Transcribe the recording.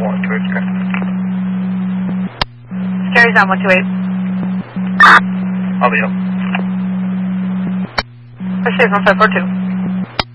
128. Carries on 128. I'll be up. Pursuit 1542.